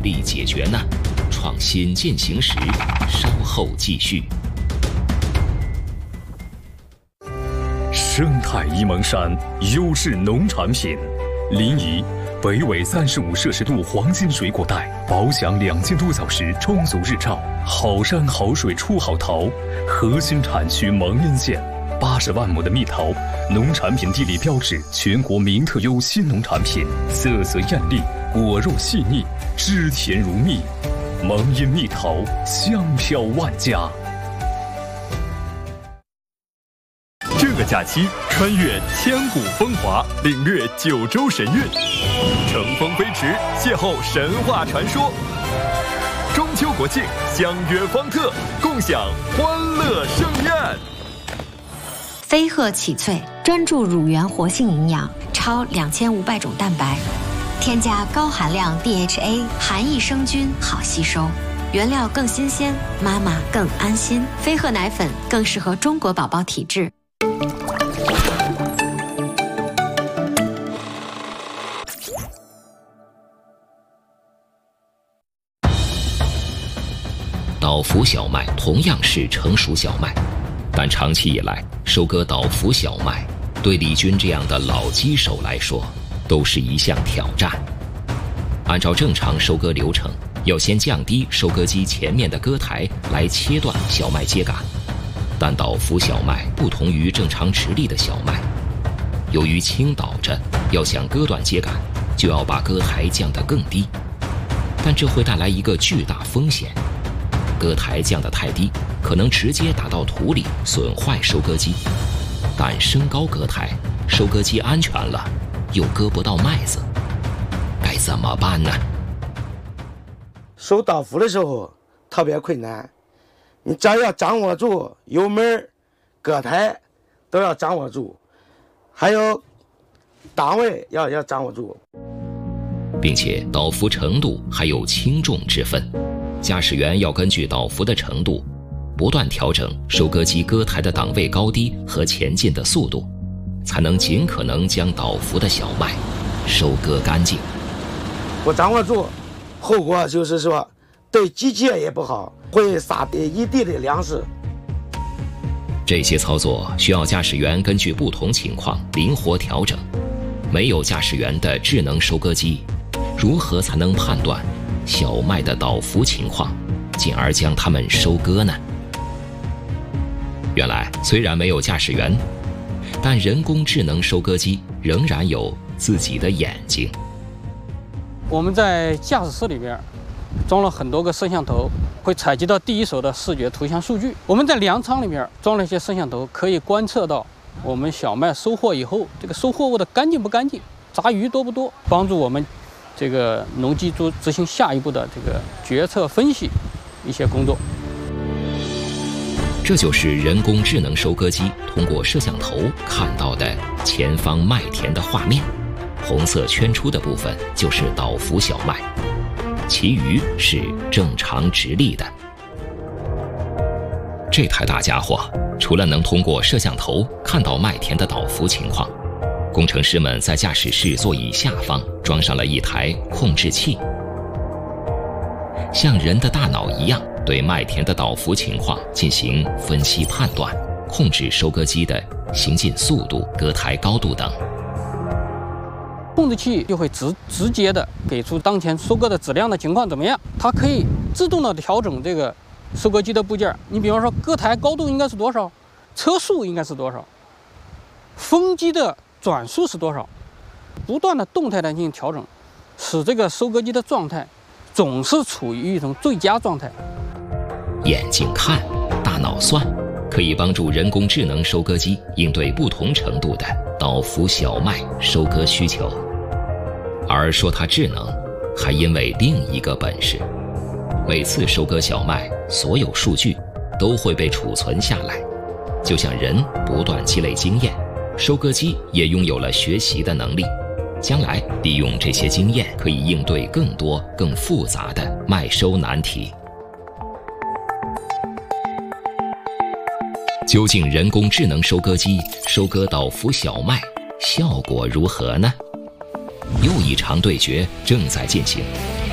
力解决呢？创新进行时，稍后继续。 生态沂蒙山优质农产品，临沂北纬35摄氏度黄金水果带，保享2000多小时充足日照，好山好水出好桃。核心产区蒙阴县，80万亩的蜜桃，农产品地理标志，全国名特优新农产品，色泽艳丽，果肉细腻，汁甜如蜜。蒙阴蜜桃，香飘万家。 这个假期，穿越千古风华，领略九州神韵，乘风飞驰，邂逅神话传说。中秋国庆，相约方特，共享欢乐盛宴。 飞鹤启萃专注乳源活性营养，超2500种蛋白，添加高含量 DHA， 含益生菌，好吸收，原料更新鲜，妈妈更安心。飞鹤奶粉更适合中国宝宝体质。 岛福小麦同样是成熟小麦，但长期以来，收割岛福小麦对李军这样的老机手来说都是一项挑战。按照正常收割流程，要先降低收割机前面的割台来切断小麦秸秆，但岛福小麦不同于正常直立的小麦，由于倾倒着，要想割断秸秆，就要把割台降得更低，但这会带来一个巨大风险。割台降得太低，可能直接打到土里，损坏收割机；但升高割台，收割机安全了，又割不到麦子，该怎么办呢？ 收岛福的时候特别困难，你只要掌握住油门、割台都要掌握住，还有档位要掌握住， 并且岛福程度还有轻重之分。驾驶员要根据岛福的程度，不断调整收割机割台的档位高低和前进的速度，才能尽可能将岛福的小麦收割干净。 不掌握住，后果就是说对机械也不好，会撒一地的粮食。 这些操作需要驾驶员根据不同情况灵活调整。没有驾驶员的智能收割机，如何才能判断小麦的倒伏情况，进而将它们收割呢？原来，虽然没有驾驶员，但人工智能收割机仍然有自己的眼睛。 我们在驾驶室里边装了很多个摄像头，会采集到第一手的视觉图像数据。我们在粮仓里面装了一些摄像头，可以观测到我们小麦收获以后，这个收获物的干净不干净，杂鱼多不多，帮助我们这个农机执行下一步的这个决策分析一些工作。 这就是人工智能收割机通过摄像头看到的前方麦田的画面，红色圈出的部分就是倒伏小麦，其余是正常直立的。这台大家伙除了能通过摄像头看到麦田的倒伏情况，工程师们在驾驶室座椅下方装上了一台控制器，像人的大脑一样，对麦田的倒伏情况进行分析判断，控制收割机的行进速度、割台高度等。 控制器就会直接的给出当前收割的质量的情况怎么样，它可以自动的调整这个收割机的部件。你比方说割台高度应该是多少，车速应该是多少，风机的转速是多少，不断的动态的进行调整，使这个收割机的状态总是处于一种最佳状态。 眼睛看，大脑算，可以帮助人工智能收割机应对不同程度的倒伏小麦收割需求。而说它智能，还因为另一个本事，每次收割小麦，所有数据都会被储存下来，就像人不断积累经验，收割机也拥有了学习的能力，将来利用这些经验，可以应对更多更复杂的麦收难题。究竟人工智能收割机收割倒伏小麦效果如何呢？又一场对决正在进行，